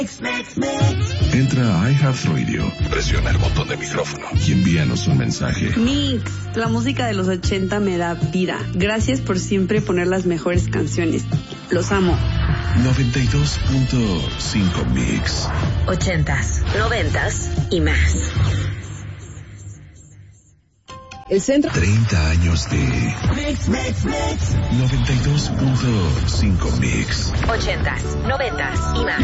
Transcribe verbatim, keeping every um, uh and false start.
Entra a iHeartRadio, presiona el botón de micrófono y envíanos un mensaje. Mix, la música de los ochenta me da vida. Gracias por siempre poner las mejores canciones. Los amo. noventa y dos punto cinco Mix. Ochentas, noventas y más. El centro. treinta años de Mix, mix, mix. noventa y dos punto cinco Mix. Ochentas, noventas y más.